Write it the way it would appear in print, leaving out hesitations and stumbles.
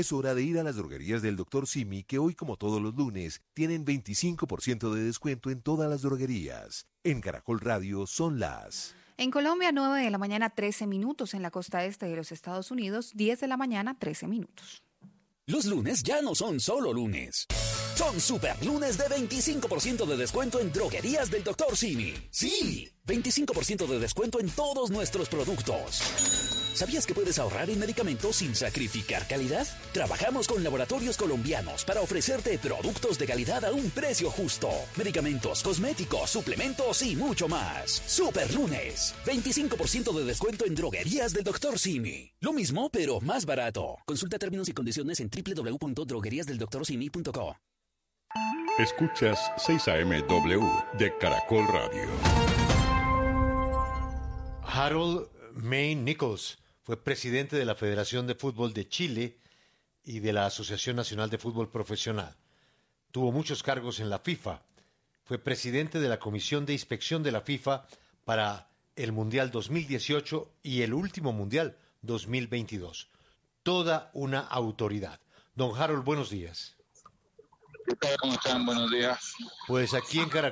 Es hora de ir a las droguerías del Dr. Simi, que hoy, como todos los lunes, tienen 25% de descuento en todas las droguerías. En Caracol Radio son las... En Colombia, 9 de la mañana, 13 minutos. En la costa este de los Estados Unidos, 10 de la mañana, 13 minutos. Los lunes ya no son solo lunes. Son super lunes de 25% de descuento en droguerías del Dr. Simi. ¡Sí! 25% de descuento en todos nuestros productos. ¿Sabías que puedes ahorrar en medicamentos sin sacrificar calidad? Trabajamos con laboratorios colombianos para ofrecerte productos de calidad a un precio justo. Medicamentos, cosméticos, suplementos y mucho más. Super lunes. 25% de descuento en droguerías del Dr. Simi. Lo mismo, pero más barato. Consulta términos y condiciones en www.drogueriasdeldoctorsimi.co. Escuchas 6am de Caracol Radio. Harold May Nichols fue presidente de la Federación de Fútbol de Chile y de la Asociación Nacional de Fútbol Profesional. Tuvo muchos cargos en la FIFA. Fue presidente de la Comisión de Inspección de la FIFA para el Mundial 2018 y el último Mundial 2022. Toda una autoridad. Don Harold, buenos días. ¿Qué tal? ¿Cómo están? Buenos días. Pues aquí en Caracol